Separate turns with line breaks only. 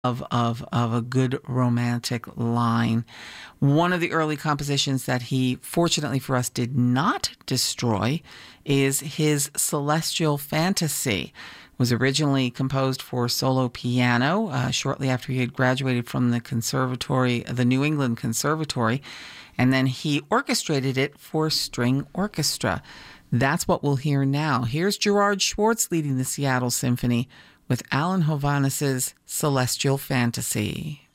of a good romantic line. One of the early compositions that he, fortunately for us, did not destroy is his Celestial Fantasy. It was originally composed for solo piano shortly after he had graduated from the conservatory, the New England Conservatory, and then he orchestrated it for string orchestra. That's what we'll hear now. Here's Gerard Schwartz leading the Seattle Symphony with Alan Hovhannis's Celestial Fantasy.